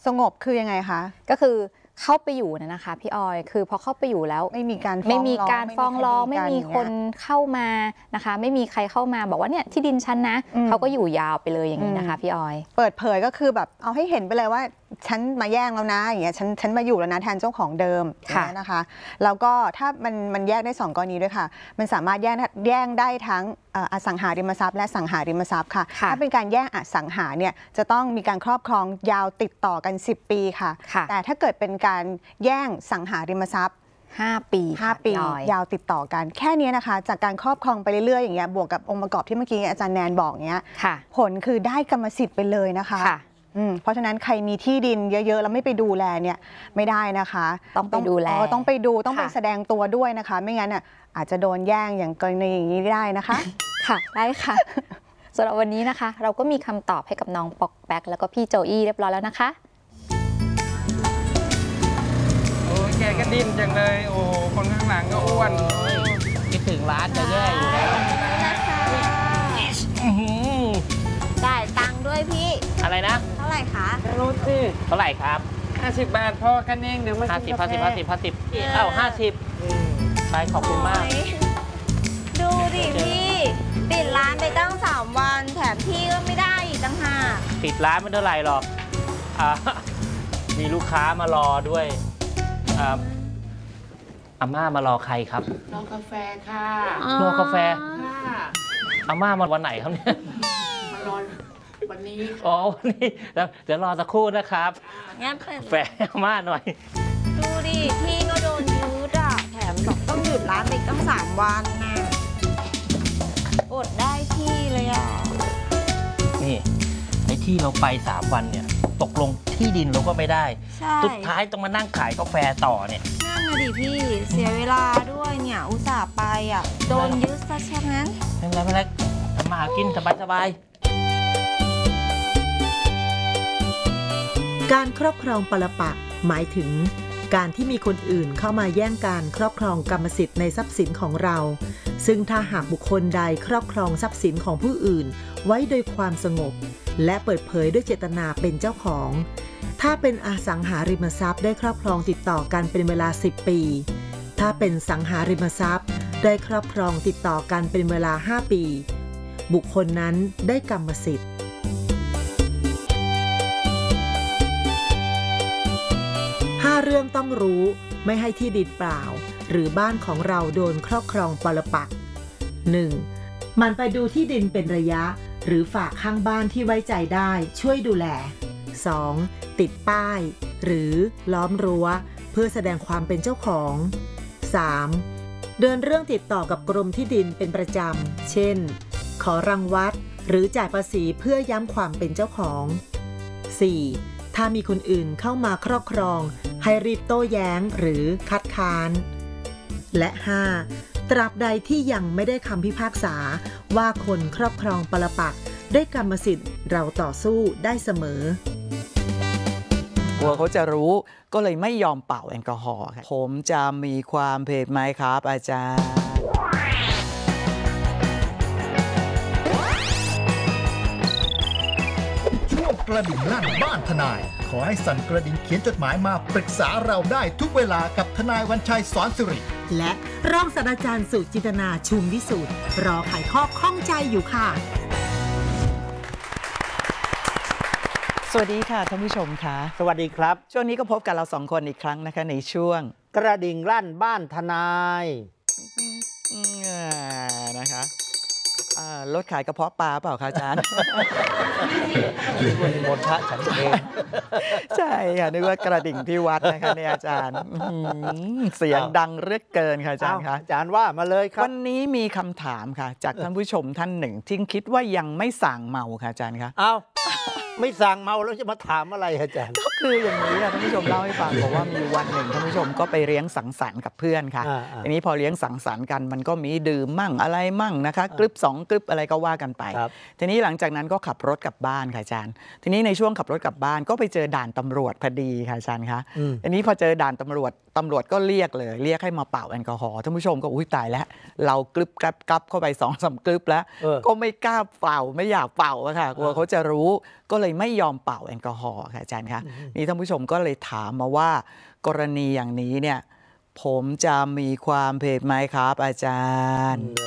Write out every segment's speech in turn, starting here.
สงบคือยังไงคะก็คือเข้าไปอยู่นะคะพี่ออยคือพอเข้าไปอยู่แล้วไม่มีการฟ้องร้องไม่มีคนเข้ามานะคะไม่มีใครเข้ามาบอกว่าเนี่ยที่ดินฉันนะเขาก็อยู่ยาวไปเลยอย่างนี้นะคะพี่ออยเปิดเผยก็คือแบบเอาให้เห็นไปเลยว่าฉันมาแย่งแล้วนะอย่างเงี้ยฉันมาอยู่แล้วนะแทนเจ้าของเดิมนะคะแล้วก็ถ้ามันแยกได้2กรณีด้วยค่ะมันสามารถแย่งได้ทั้งอสังหาริมทรัพย์และสังหาริมทรัพย์ค่ะถ้าเป็นการแย่งอสังหาเนี่ยจะต้องมีการครอบครองยาวติดต่อกัน10 ปีค่ะแต่ถ้าเกิดเป็นการแย่งสังหาริมทรัพย์ 5 ปียาวติดต่อกันแค่นี้นะคะจากการครอบครองไปเรื่อยๆอย่างเงี้ยบวกกับองค์ประกอบที่เมื่อกี้อาจารย์แนนบอกเงี้ยผลคือได้กรรมสิทธิ์ไปเลยนะคะเพราะฉะนั้นใครมีที่ดินเยอะๆแล้วไม่ไปดูแลเนี่ยไม่ได้นะคะต้องไปดูแลต้องไปดูต้องไปแสดงตัวด้วยนะคะไม่งั้นอาจจะโดนแย่งอย่างกรณีอย่างนี้ได้นะคะค่ะได้ค่ะสำหรับวันนี้นะคะเราก็มีคำตอบให้กับน้องปอกแป๊กแล้วก็พี่โจอี้เรียบร้อยแล้วนะคะโอ้แกก็ดิ้นจังเลยโอ้คนข้างหลังก็อ้วนคิดถึงร้านจะแย่อยู่แล้วจ่ายตังค์ด้วยพี่อะไรนะเท่าไหร่คะรู้สิเท่าไหร่ครับ 50 บาทพอกันเองเดี๋ยวมา 50เอ้า50ไปขอบคุณมากดูดิพี่ปิดร้านไปตั้ง3 วันแถมพี่ก็ไม่ได้อีกตั้ง5 ปิดร้านไม่เท่าไหร่หรอกมีลูกค้ามารอด้วยอาม่ามารอใครครับรอกาแฟค่ะรอกาแฟอาม่ามาวันไหนครับเนี่ยมารอวันนี้อ๋อวันนี้เดี๋ยวรอสักครู่นะครับงั้นเป็นแฟอาม่าหน่อยดูดิพี่ก็โดนยืดแถมบอกต้องหยุดร้านไปตั้ง3 วันนะอดได้ที่เลยนี่ไอ้ที่เราไป3 วันเนี่ยตกลงที่ดินเราก็ไม่ได้สุดท้ายต้องมานั่งขายกาแฟต่อเนี่ยนั่นนะดิพี่เสียเวลาด้วยเนี่ยอุตส่าห์ไปโดนยึดซะฉะนั้นไม่เป็นไรทำมาหากินสบายการครอบครองปรปักษ์หมายถึงการที่มีคนอื่นเข้ามาแย่งการครอบครองกรรมสิทธิ์ในทรัพย์สินของเราซึ่งถ้าหากบุคคลใดครอบครองทรัพย์สินของผู้อื่นไว้โดยความสงบและเปิดเผยด้วยเจตนาเป็นเจ้าของถ้าเป็นอสังหาริมทรัพย์ได้ครอบครองติดต่อกันเป็นเวลา10 ปีถ้าเป็นสังหาริมทรัพย์ได้ครอบครองติดต่อกันเป็นเวลา5 ปีบุคคลนั้นได้กรรมสิทธิ์5 เรื่องต้องรู้ไม่ให้ที่ดินเปล่าหรือบ้านของเราโดนครอบครองปรปักษ์ 1. มันไปดูที่ดินเป็นระยะหรือฝากข้างบ้านที่ไว้ใจได้ช่วยดูแล 2. ติดป้ายหรือล้อมรั้วเพื่อแสดงความเป็นเจ้าของ 3. เดินเรื่องติดต่อกับกรมที่ดินเป็นประจำเช่นขอรังวัดหรือจ่ายภาษีเพื่อย้ำความเป็นเจ้าของ 4. ถ้ามีคนอื่นเข้ามาครอบครองให้รีบโต้แย้งหรือคัดค้านและ 5. ตราบใดที่ยังไม่ได้คำพิพากษาว่าคนครอบครองปรปักษ์ได้กรรมสิทธิ์เราต่อสู้ได้เสมอกลัวเขาจะรู้ก็เลยไม่ยอมเป่าแอลกอฮอล์ผมจะมีความเผ็ดไหมครับอาจารย์ช่วงกระดิ่งลั่นบ้านทนายขอให้สั่นกระดิ่งเขียนจดหมายมาปรึกษาเราได้ทุกเวลากับทนายวันชัยสอนสิริและรองศาสตราจารย์สุจินตนาชุมวิสุทธิ์รอไขข้อข้องใจอยู่ค่ะสวัสดีค่ะท่านผู้ชมค่ะสวัสดีครับช่วงนี้ก็พบกับเรา2 คนอีกครั้งนะคะในช่วงกระดิ่งลั่นบ้านทนายนะคะรถขายกระเพาะปลาเปล่าคะอาจารย์คุณมนทะฉันเองใช่ค่ะนึกว่ากระดิ่งที่วัดนะคะเนี่ยอาจารย์เสียงดังเรื่อเกินค่ะอาจารย์คะอาจารย์ว่ามาเลยครับวันนี้มีคำถามค่ะจากท่านผู้ชมท่านหนึ่งที่คิดว่ายังไม่สั่งเมาค่ะอาจารย์คะอ้าวไม่สั่งเมาแล้วจะมาถามอะไรอาจารย์ก็คืออย่างนี้ค่ะท่านผู้ชมเล่าให้ฟังบอกว่ามีวันหนึ่งท่านผู้ชมก็ไปเลี้ยงสังสรรค์กับเพื่อนค่ะทีนี้พอเลี้ยงสังสรรค์กันมันก็มีดื่มมั่งอะไรมั่งนะคะกรึบ2 กรึบอะไรก็ว่ากันไปทีนี้หลังจากนั้นก็ขับรถกลับบ้านค่ะอาจารย์ทีนี้ในช่วงขับรถกลับบ้านก็ไปเจอด่านตำรวจพอดีค่ะอาจารย์คะทีนี้พอเจอด่านตำรวจก็เรียกให้มาเป่าแอลกอฮอล์ท่านผู้ชมก็อุ้ยตายแล้วเรากรึบกับเข้าไป2-3 กรึบแล้วก็ไม่กล้าเป่าไม่อยากเป่าอะค่ะกลัวเขาจะรู้ก็เลยเลยไม่ยอมเป่าแอลกอฮอล์ค่ะอาจารย์คะนี่ท่านผู้ชมก็เลยถามมาว่ากรณีอย่างนี้เนี่ยผมจะมีความผิดไหมครับอาจารย์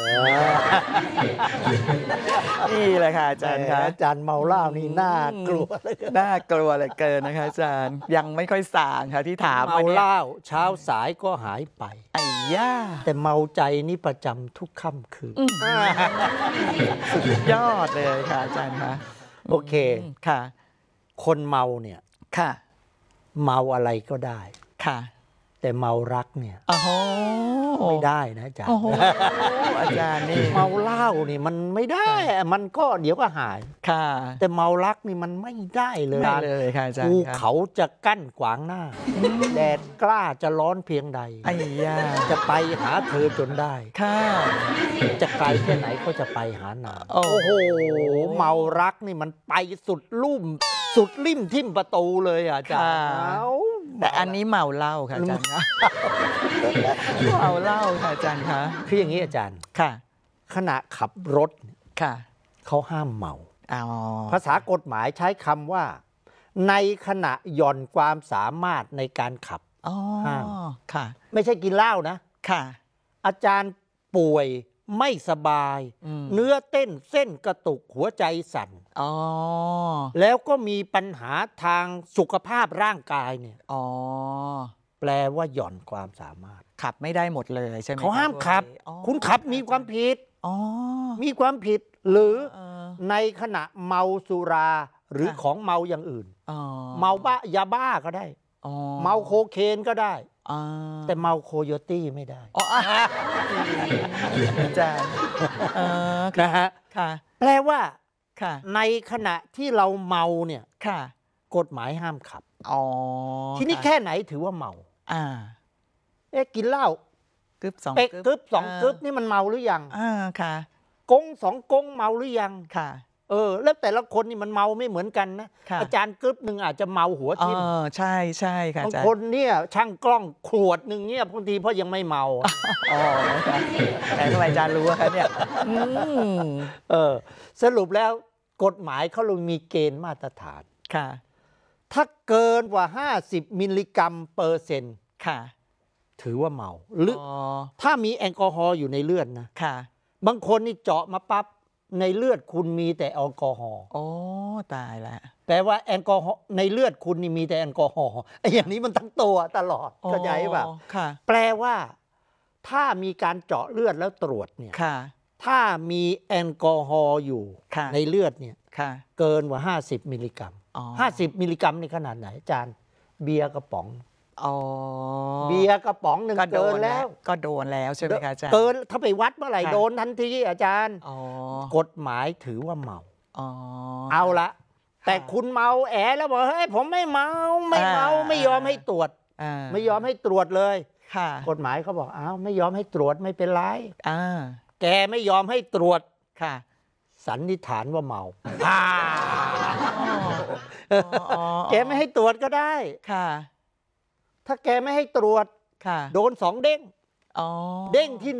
นี่แหละค่ะอาจารย์ครับอาจารย์เมาเหล้านี่น่ากลัวเลยน่ากลัวเหลือเกินนะคะอาจารย์ยังไม่ค่อยสางค่ะที่ถามเมาเหล้าเช้าสายก็หายไปไอ้ย่าแต่เมาใจนี่ประจำทุกค่ำคืนสุดยอดเลยค่ะอาจารย์คะโอเคค่ะคนเมาเนี่ยค่ะเมาอะไรก็ได้ค่ะแต่เมารักเนี่ยโอ้โหไม่ได้นะอาจารย์โอ้โหอาจารย์นี่เมาเหล้านี่มันไม่ได้มันก็เดี๋ยวก็หายค่ะแต่เมารักนี่มันไม่ได้เลยไม่เลยค่ะอาจารย์ภูเขาจะกั้นขวางหน้าแดดกล้าจะร้อนเพียงใดไอ้ย่าจะไปหาเธอจนได้ค่ะจะไกลแค่ไหนก็จะไปหานางโอ้โหเมารักนี่มันไปสุดลุ่มสุดลิ่มทิ่มประตูเลยอาจารย์แต่อันนี้เมาเหล้าค่ะอาจารย์คะเมาเหล้าค่ะอาจารย์คะคืออย่างนี้อาจารย์ค่ะขณะขับรถค่ะเขาห้ามเมาภาษากฎหมายใช้คำว่าในขณะหย่อนความสามารถในการขับห้ามค่ะไม่ใช่กินเหล้านะค่ะอาจารย์ป่วยไม่สบายเนื้อเต้นเส้นกระตุกหัวใจสั่นแล้วก็มีปัญหาทางสุขภาพร่างกายเนี่ยแปลว่าหย่อนความสามารถขับไม่ได้หมดเลยใช่ไหมเขาห้ามขับคุณขับมีความผิดมีความผิดหรือในขณะเมาสุราหรือของเมาอย่างอื่นเมาบ้ายาบ้าก็ได้เมาโคเคนก็ได้แต่เมาโคโยตี้ไม่ได้อาจารย์นะฮะแปลว่าในขณะที่เราเมาเนี่ยกฎหมายห้ามขับทีนี้แค่ไหนถือว่าเมากินเหล้ากึ๊บ2กึ๊บ2กึ๊บนี่มันเมาหรือยังค่ะกง2กงเมาหรือยังค่ะแล้วแต่ละคนนี่มันเมาไม่เหมือนกันนะอาจารย์กึ๊บหนึ่งอาจจะเมาหัวทิ่มใช่ใช่ค่ะบางคนเนี่ยช่างกล้องขวดหนึ่งเนี่ยบางทีเพราะยังไม่เมาแต่ทำไมอาจารย์รู้ว่าเนี่ยสรุปแล้วกฎหมายเขาลงมีเกณฑ์มาตรฐานค่ะถ้าเกินกว่า50มิลลิกรัมเปอร์เซ็นต์ค่ะถือว่าเมาหรือถ้ามีแอลกอฮอล์อยู่ในเลือดนะค่ะบางคนนี่เจาะมาปั๊บในเลือดคุณมีแต่แอลกอฮอล์ตายแล้วแปลว่าแอลกอฮอล์ในเลือดคุณนี่มีแต่แอลกอฮอล์ไอ้อย่างนี้มันทั้งตัวตลอดเข้าใจป่ะแปลว่าถ้ามีการเจาะเลือดแล้วตรวจเนี่ยถ้ามีแอลกอฮอล์อยู่ในเลือดเนี่ยเกินกว่า50มิลลิกรัม50มิลลิกรัมนี่ขนาดไหนอาจารย์เบียร์กระป๋องเบียร์กระป๋องหนึ่งเกินแล้วก็โดนแล้วใช่ไหมครับอาจารย์เกินถ้าไปวัดเมื่อไหร่โดนทันทีอาจารย์กฎหมายถือว่าเมาเอาละแต่คุณเมาแล้วบอกเฮ้ยผมไม่เมาไม่ยอมให้ตรวจไม่ยอมให้ตรวจเลยกฎหมายเขาบอกอ้าวไม่ยอมให้ตรวจไม่เป็นไรแกไม่ยอมให้ตรวจสันนิษฐานว่าเมาแกไม่ให้ตรวจก็ได้ถ้าแกไม่ให้ตรวจโดน2เด้งเด้งที่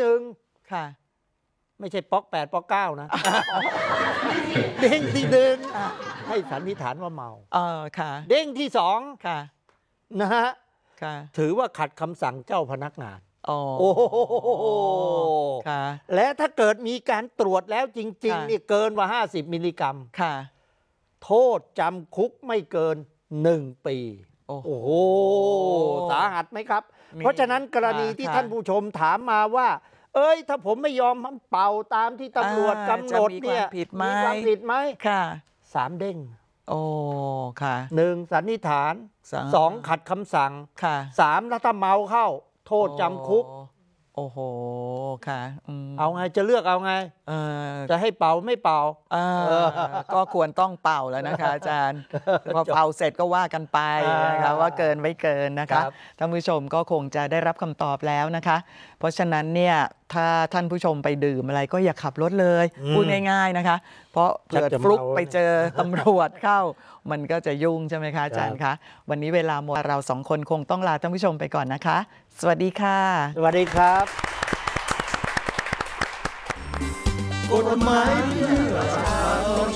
1ไม่ใช่ป๊อก8ป๊อก9นะเด้งที่1ให้สันนิษฐานว่าเมาเด้งที่2นะฮะถือว่าขัดคำสั่งเจ้าพนักงานโอ้โหและถ้าเกิดมีการตรวจแล้วจริงๆนี่เกินกว่า50มิลลิกรัมโทษจำคุกไม่เกิน1 ปีโอ้โหสาหัสไหมครับเพราะฉะนั้นกรณีที่ท่านผู้ชมถามมาว่าถ้าผมไม่ยอมเป่าตามที่ตำรวจกำหนดเนี่ยมีความผิดไหม3 เด้ง1สันนิษฐาน2ขัดคำสั่ง3ถ้าเมาเข้าโทษจำคุกโอ้โหค่ะเอาไงจะเลือกเอาไงจะให้เป่าไม่เป่าก็ควรต้องเป่าแล้วนะคะอาจารย์พอเป่าเสร็จก็ว่ากันไปนะคะว่าเกินไม่เกินนะคะท่านผู้ชมก็คงจะได้รับคำตอบแล้วนะคะเพราะฉะนั้นเนี่ยถ้าท่านผู้ชมไปดื่มอะไรก็อย่าขับรถเลยพูดง่ายๆนะคะเพราะเกิดฟลุกไปเจอตำรวจเข้ามันก็จะยุ่งใช่ไหมคะอาจารย์คะวันนี้เวลาหมดเรา2 คนคงต้องลาท่านผู้ชมไปก่อนนะคะสวัสดีค่ะสวัสดีครับกฎหมายเพื่อประชา